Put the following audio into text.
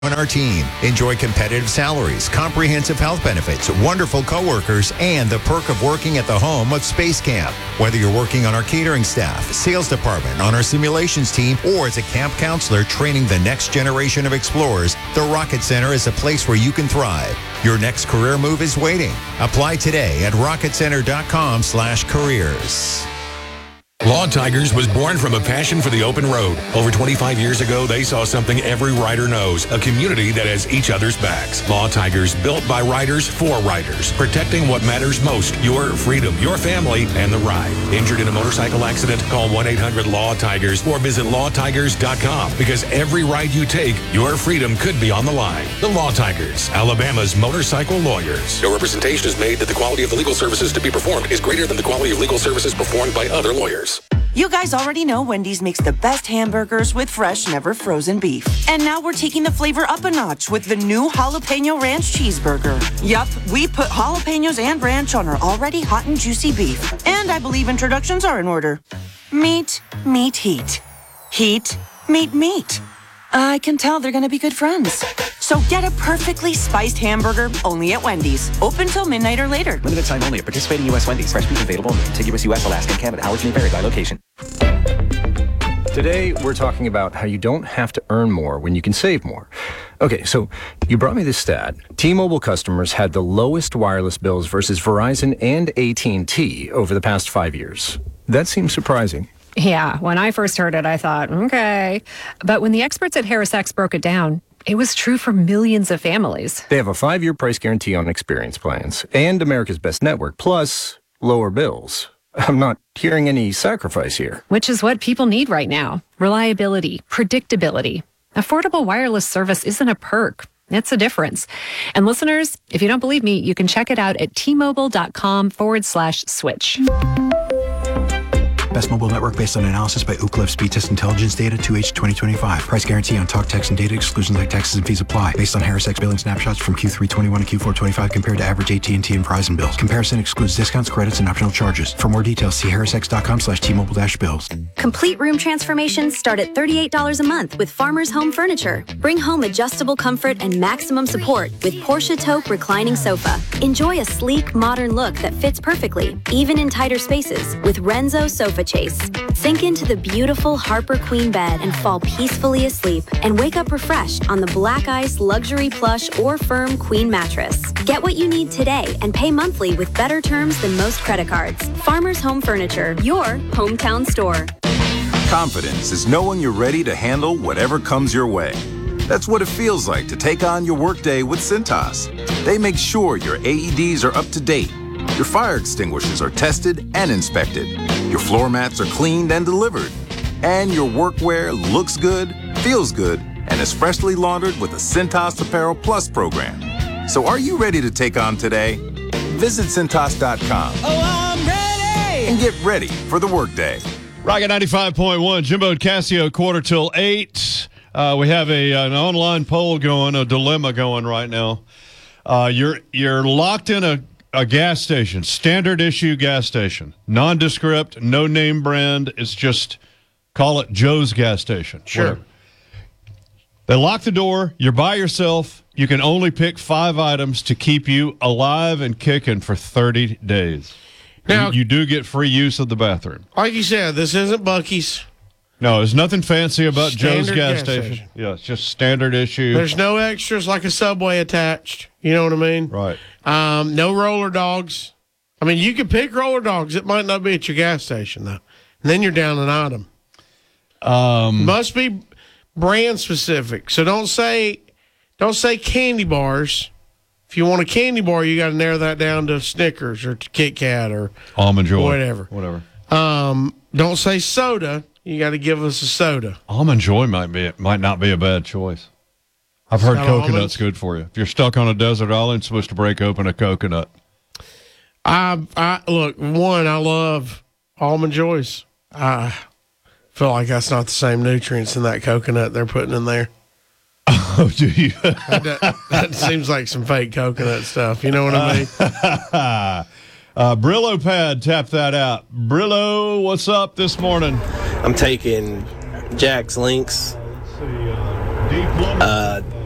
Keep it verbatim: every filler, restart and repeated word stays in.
On our team, enjoy competitive salaries, comprehensive health benefits, wonderful coworkers, and the perk of working at the home of Space Camp. Whether you're working on our catering staff, sales department, on our simulations team, or as a camp counselor training the next generation of explorers, the Rocket Center is a place where you can thrive. Your next career move is waiting. Apply today at rocket center dot com slash careers. Law Tigers was born from a passion for the open road. Over twenty-five years ago, they saw something every rider knows, a community that has each other's backs. Law Tigers, built by riders for riders, protecting what matters most, your freedom, your family, and the ride. Injured in a motorcycle accident? Call one eight hundred law tigers or visit law tigers dot com, because every ride you take, your freedom could be on the line. The Law Tigers, Alabama's motorcycle lawyers. No representation is made that the quality of the legal services to be performed is greater than the quality of legal services performed by other lawyers. You guys already know Wendy's makes the best hamburgers with fresh, never frozen beef. And now we're taking the flavor up a notch with the new Jalapeno Ranch Cheeseburger. Yup, we put jalapenos and ranch on our already hot and juicy beef. And I believe introductions are in order. Meat, meat, heat. Heat, meat, meat. I can tell they're going to be good friends. So get a perfectly spiced hamburger only at Wendy's. Open till midnight or later. Limited time only at participating U S Wendy's. Fresh beef available in the contiguous U S, Alaska, and Canada. Hours may vary by location. Today, we're talking about how you don't have to earn more when you can save more. Okay, so you brought me this stat. T-Mobile customers had the lowest wireless bills versus Verizon and A T and T over the past five years. That seems surprising. Yeah, when I first heard it, I thought, okay. But when the experts at HarrisX broke it down, it was true for millions of families. They have a five-year price guarantee on experience plans and America's Best Network, plus lower bills. I'm not hearing any sacrifice here. Which is what people need right now. Reliability, predictability. Affordable wireless service isn't a perk. It's a difference. And listeners, if you don't believe me, you can check it out at tmobile.com forward slash switch. Best mobile network based on analysis by Ookla Speed Test Intelligence Data two H twenty twenty-five. Price guarantee on talk, text, and data. Exclusions like taxes and fees apply. Based on HarrisX billing snapshots from Q three twenty-one and Q four twenty-five compared to average A T and T and Verizon bills. Comparison excludes discounts, credits, and optional charges. For more details, see harrisx.com slash T-Mobile dash bills. Complete room transformations start at thirty-eight dollars a month with Farmers Home Furniture. Bring home adjustable comfort and maximum support with Porsche Taupe reclining sofa. Enjoy a sleek, modern look that fits perfectly, even in tighter spaces, with Renzo Sofa Chase. Sink into the beautiful Harper Queen bed and fall peacefully asleep, and wake up refreshed on the Black Ice luxury plush or firm queen mattress. Get what you need today and pay monthly with better terms than most credit cards. Farmers Home Furniture, your hometown store. Confidence is knowing you're ready to handle whatever comes your way. That's what it feels like to take on your workday with Cintas. They make sure your A E Ds are up to date, your fire extinguishers are tested and inspected, your floor mats are cleaned and delivered, and your workwear looks good, feels good, and is freshly laundered with the Cintas Apparel Plus program. So are you ready to take on today? Visit Cintas dot com. Oh, I'm ready! And get ready for the workday. Rocket ninety-five point one, Jimbo and Cassio, quarter till eight. Uh, we have a an online poll going, a dilemma going right now. Uh, you're you're locked in a A gas station, standard issue gas station, nondescript, no name brand. It's just, call it Joe's gas station. Sure. Whatever. They lock the door. You're by yourself. You can only pick five items to keep you alive and kicking for thirty days. Now, you, you do get free use of the bathroom. Like you said, this isn't Buc-ee's. No, there's nothing fancy about Standard Joe's gas, gas station. station. Yeah, it's just standard issue. There's no extras like a Subway attached. You know what I mean? Right. Um, no roller dogs. I mean, you can pick roller dogs. It might not be at your gas station, though. And then you're down an item. Um, Must be brand specific. So don't say don't say candy bars. If you want a candy bar, you got to narrow that down to Snickers or to Kit Kat or Almond Joy. whatever. Whatever. Um, don't say soda. You got to give us a soda. Almond Joy might be might not be a bad choice. I've heard Not coconut's almonds? good for you. If you're stuck on a desert island, it's supposed to break open a coconut. I, I look, one, I love Almond Joys. I feel like that's not the same nutrients in that coconut they're putting in there. Oh, do you? that, that seems like some fake coconut stuff. You know what I mean? uh, Brillo pad, tap that out. Brillo, what's up this morning? I'm taking Jack's Links. Uh,